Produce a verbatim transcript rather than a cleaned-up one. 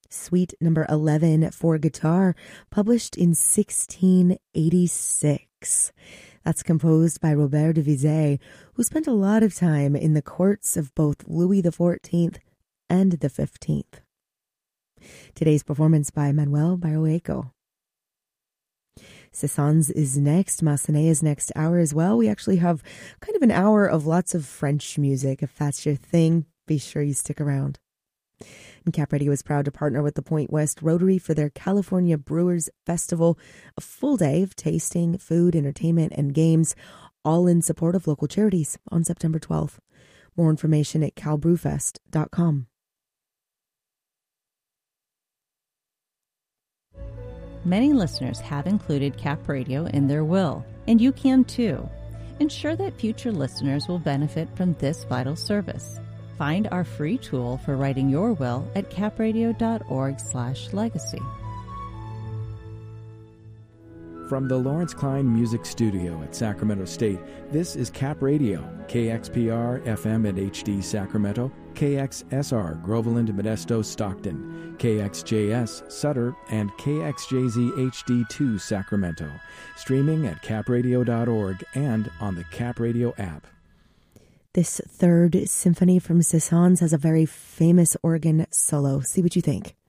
Suite number eleven for guitar, published in sixteen eighty-six. That's composed by Robert de Vizet, who spent a lot of time in the courts of both Louis the fourteenth and the fifteenth. Today's performance by Manuel Barroeco. Cézanne's is next. Massenet is next hour as well. We actually have kind of an hour of lots of French music. If that's your thing, be sure you stick around. And Cap Radio is proud to partner with the Point West Rotary for their California Brewers Festival, a full day of tasting, food, entertainment, and games, all in support of local charities on September twelfth. More information at cal brew fest dot com. Many listeners have included Cap Radio in their will, and you can too. Ensure that future listeners will benefit from this vital service. Find our free tool for writing your will at capradio.org slash legacy. From the Lawrence Klein Music Studio at Sacramento State, this is Cap Radio, K X P R F M and H D Sacramento, K X S R Groveland, Modesto, Stockton, K X J S Sutter, and K X J Z H D two Sacramento. Streaming at cap radio dot org and on the Cap Radio app. This third symphony from Cézanne has a very famous organ solo. See what you think.